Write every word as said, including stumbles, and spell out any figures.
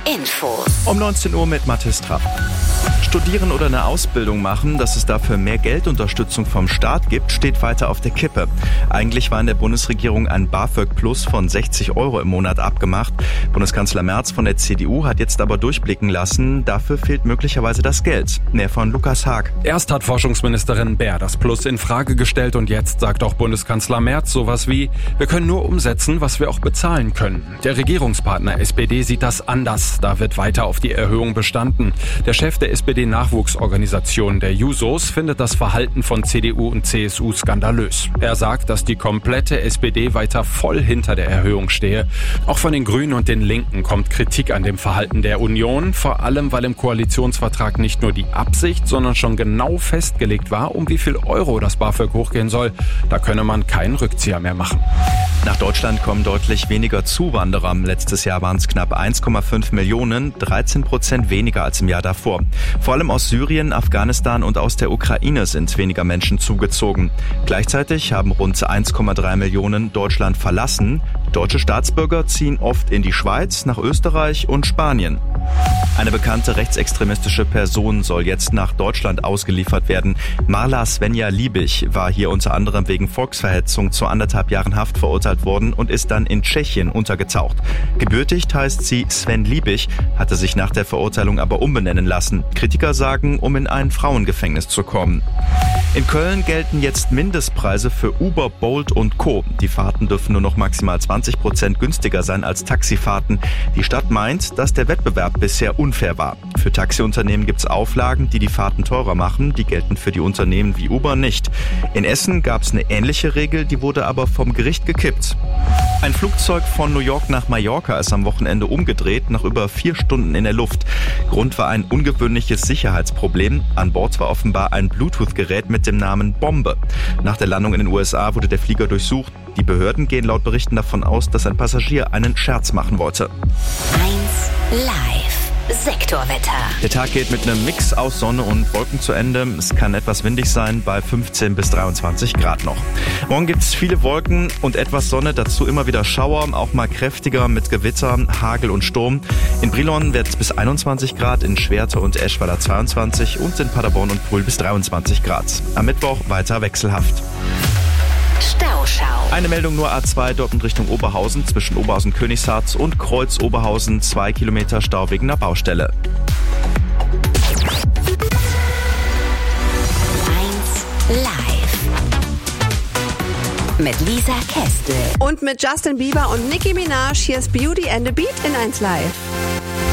Infos. Um neunzehn Uhr mit Mathis Trapp. Studieren oder eine Ausbildung machen, dass es dafür mehr Geldunterstützung vom Staat gibt, steht weiter auf der Kippe. Eigentlich war in der Bundesregierung ein BAföG Plus von sechzig Euro im Monat abgemacht. Bundeskanzler Merz von der C D U hat jetzt aber durchblicken lassen, dafür fehlt möglicherweise das Geld. Mehr von Lukas Haag. Erst hat Forschungsministerin Baer das Plus in Frage gestellt und jetzt sagt auch Bundeskanzler Merz sowas wie: Wir können nur umsetzen, was wir auch bezahlen können. Der Regierungspartner S P D sieht das anders. Da wird weiter auf die Erhöhung bestanden. Der Chef der S P D-Nachwuchsorganisation der Jusos findet das Verhalten von C D U und C S U skandalös. Er sagt, dass die komplette S P D weiter voll hinter der Erhöhung stehe. Auch von den Grünen und den Linken kommt Kritik an dem Verhalten der Union, vor allem weil im Koalitionsvertrag nicht nur die Absicht, sondern schon genau festgelegt war, um wie viel Euro das BAföG hochgehen soll. Da könne man keinen Rückzieher mehr machen. Nach Deutschland kommen deutlich weniger Zuwanderer. Letztes Jahr waren es knapp eins Komma fünf Millionen, dreizehn Prozent weniger als im Jahr davor. Vor allem aus Syrien, Afghanistan und aus der Ukraine sind weniger Menschen zugezogen. Gleichzeitig haben rund eins Komma drei Millionen Deutschland verlassen. Deutsche Staatsbürger ziehen oft in die Schweiz, nach Österreich und Spanien. Eine bekannte rechtsextremistische Person soll jetzt nach Deutschland ausgeliefert werden. Marla Svenja Liebig war hier unter anderem wegen Volksverhetzung zu anderthalb Jahren Haft verurteilt worden und ist dann in Tschechien untergetaucht. Gebürtigt heißt sie Sven Liebig, hatte sich nach der Verurteilung aber umbenennen lassen. Kritiker sagen, um in ein Frauengefängnis zu kommen. In Köln gelten jetzt Mindestpreise für Uber, Bolt und Co. Die Fahrten dürfen nur noch maximal zwanzig Prozent günstiger sein als Taxifahrten. Die Stadt meint, dass der Wettbewerb bisher unfair war. Für Taxiunternehmen gibt es Auflagen, die die Fahrten teurer machen. Die gelten für die Unternehmen wie Uber nicht. In Essen gab es eine ähnliche Regel, die wurde aber vom Gericht gekippt. Ein Flugzeug von New York nach Mallorca ist am Wochenende umgedreht, nach über vier Stunden in der Luft. Grund war ein ungewöhnliches Sicherheitsproblem. An Bord war offenbar ein Bluetooth-Gerät mit dem Namen Bombe. Nach der Landung in den U S A wurde der Flieger durchsucht. Die Behörden gehen laut Berichten davon aus, dass ein Passagier einen Scherz machen wollte. eins Live. Sektorwetter. Der Tag geht mit einem Mix aus Sonne und Wolken zu Ende. Es kann etwas windig sein, bei fünfzehn bis dreiundzwanzig Grad noch. Morgen gibt es viele Wolken und etwas Sonne, dazu immer wieder Schauer, auch mal kräftiger mit Gewitter, Hagel und Sturm. In Brilon wird es bis einundzwanzig Grad, in Schwerte und Eschweiler zweiundzwanzig und in Paderborn und Brühl bis dreiundzwanzig Grad. Am Mittwoch weiter wechselhaft. Stauschau. Eine Meldung nur A zwei, dort in Richtung Oberhausen, zwischen Oberhausen Königshardt und Kreuz Oberhausen, zwei Kilometer Stau wegen einer Baustelle. eins Live. Mit Lisa Kästel. Und mit Justin Bieber und Nicki Minaj, hier ist Beauty and the Beat in eins Live.